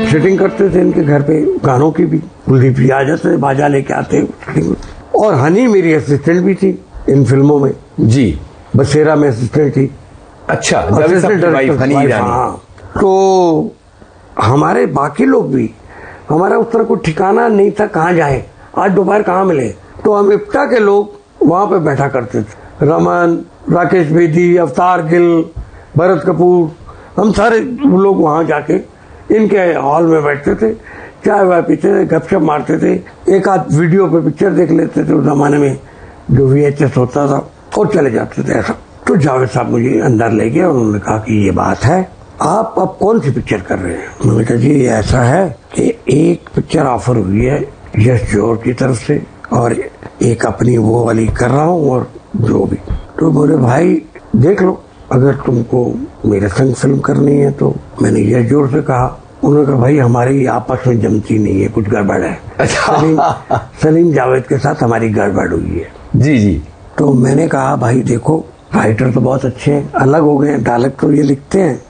Setting करते थे इनके घर पे गानों की भी। कुलदीप जी आ जाते, बाजा लेके आते। और हनी मेरी असिस्टेंट भी थी इन फिल्मों में जी। बसेरा में असिस्टेंट थी। अच्छा, हनी ईरानी। हाँ, तो हमारे बाकी लोग भी, हमारा उस तरह कोई ठिकाना नहीं था कहाँ जाए, आज दोपहर कहाँ मिले। तो हम इफ्ता के लोग वहां पे बैठा करते थे, रमन, राकेश बेदी, अवतार गिल, भरत कपूर, हम सारे लोग वहां जाके इनके हॉल में बैठते थे, चाय वाय पीते थे, गपशप मारते थे, एक आध वीडियो पे पिक्चर देख लेते थे उस जमाने में जो VHS होता था, और चले जाते थे ऐसा। तो जावेद साहब मुझे अंदर ले गए और उन्होंने कहा कि ये बात है, आप अब कौन सी पिक्चर कर रहे हैं। मैंने कहा जी ऐसा है कि एक पिक्चर ऑफर हुई है यश जौहर की तरफ से और एक अपनी वो वाली कर रहा हूँ और जो भी। तो बोले भाई देख लो, अगर तुमको मेरे संग फिल्म करनी है तो। मैंने यश जौहर से कहा, उन्होंने कहा भाई हमारी आपस में जमती नहीं है, कुछ गड़बड़ है। सलीम जावेद के साथ हमारी गड़बड़ हुई है। जी जी। तो मैंने कहा भाई देखो, राइटर तो बहुत अच्छे हैं, अलग हो गए, डायलॉग तो ये लिखते हैं,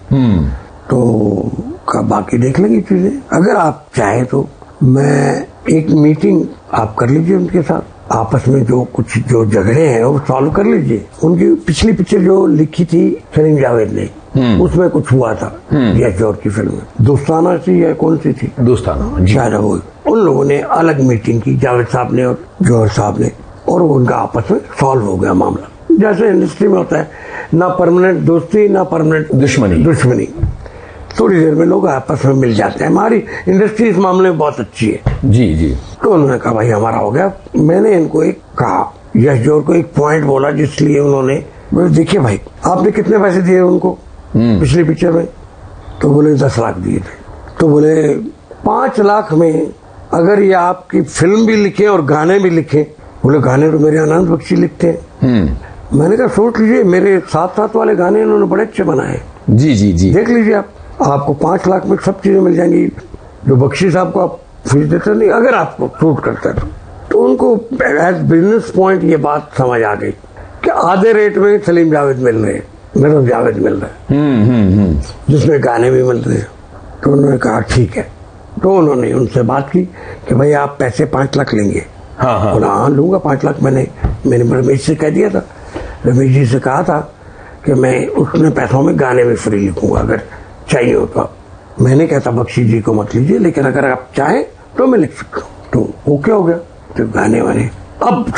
तो बाकी देख लेंगे चीजें। अगर आप चाहे तो मैं एक मीटिंग आप कर लीजिए उनके साथ, आपस में जो कुछ जो झगड़े हैं वो सॉल्व कर लीजिए। उनकी पिछली पिक्चर जो लिखी थी सलीम जावेद ने, उसमें कुछ हुआ था यश जौहर की फिल्म में, दोस्ताना थी या कौन सी थी, दोस्ताना शायद वो। उन लोगों ने अलग मीटिंग की, जावेद साहब ने और जौहर साहब ने, और उनका आपस में सॉल्व हो गया मामला। जैसे इंडस्ट्री में होता है, ना परमानेंट दोस्ती ना परमानेंट दुश्मनी। थोड़ी देर में लोग आपस में मिल जाते हैं। हमारी इंडस्ट्री इस मामले में बहुत अच्छी है। जी जी। तो उन्होंने कहा भाई हमारा हो गया। मैंने इनको एक कहा, यश जौहर को एक पॉइंट बोला जिसलिए उन्होंने बोले देखिए भाई आपने कितने पैसे दिए उनको पिछली पिक्चर में। तो बोले 10 लाख दिए थे। तो बोले 5 लाख में अगर ये आपकी फिल्म भी लिखे और गाने भी लिखे। बोले गाने तो मेरे आनंद बख्शी लिखते हैं। मैंने कहा सोच लीजिए, मेरे साथ वाले गाने इन्होंने बड़े अच्छे बनाए। जी जी जी, देख लीजिए आप, आपको 5 लाख में सब चीजें मिल जाएंगी जो बख्शी साहब को आप फीस देते नहीं, अगर आपको सूट करता है तो उनको एज बिजनेस पॉइंट ये बात समझ आ गई कि आधे रेट में सलीम जावेद मिल रहे हैं, मेरा जावेद मिल रहा है, जिसमें गाने भी मिल रहे हैं। तो उन्होंने कहा ठीक है। तो उन्होंने उनसे बात की कि भाई आप पैसे 5 लाख लेंगे। हाँ लूंगा 5 लाख। मैंने रमेश से कह दिया था, रमेश जी से कहा था कि मैं उसने पैसों में गाने में फ्री लिखूंगा, अगर चाहिए हो तो। मैंने कहता बख्शी जी को मत लीजिए, लेकिन अगर आप चाहें तो मैं लिख सकता हूँ। तो ओके हो गया। तो गाने वाने अब